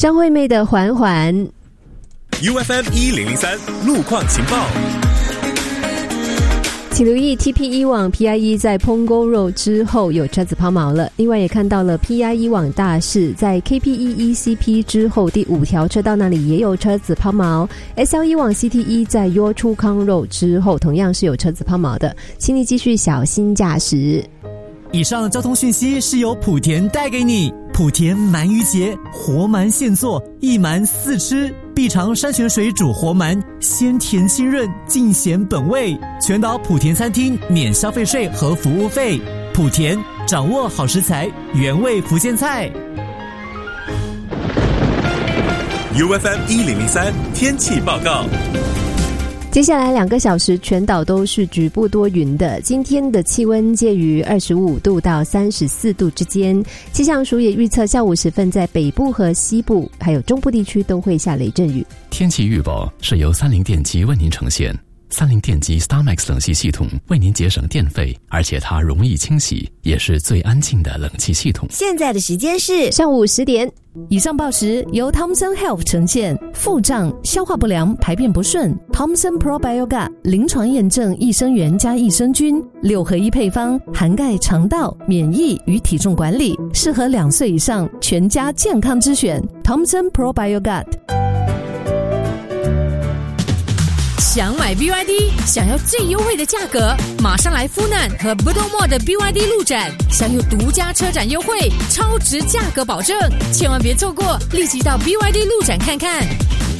张惠妹的缓缓。 UFM 1003路况情报。 请留意 TP1 网 PIE 在 Punggol Road 之后有车子抛锚了，另外也看到了 PIE 网大士在 KPE ECP 之后第5条车道那里也有车子抛锚， SL1 网 CT1 在 Yio Chu Kang Road 之后同样是有车子抛锚的，请你继续小心驾驶。 以上交通讯息是由莆田带给你。莆田鳗鱼节，活鳗现做，一鳗4吃，必尝山泉水煮活鳗，鲜甜清润，尽显本味。全岛莆田餐厅免消费税和服务费。莆田掌握好食材，原味福建菜。 UFM 1003天气报告。 接下来2个小时全岛都是局部多云的，今天的气温介于25度到34度之间。气象署也预测下午时分在北部和西部还有中部地区都会下雷阵雨。 天气预报是由30电机为您呈现。30电机 StarMax 冷气系统为您节省电费，而且它容易清洗，也是最安静的冷气系统。 现在的时间是上午10点。 以上报时由 Thomson Health 呈现。腹胀、消化不良、排便不顺， Thomson Probiogat 临床验证益生元加益生菌6合1配方，涵盖肠道、免疫与体重管理，适合2岁以上全家健康之选。 Thomson Probiogat。 想买 BYD， 想要最优惠的价格，马上来富难和 Bedok 的 BYD 路展，享有独家车展优惠，超值价格保证，千万别错过，立即到 BYD 路展看看。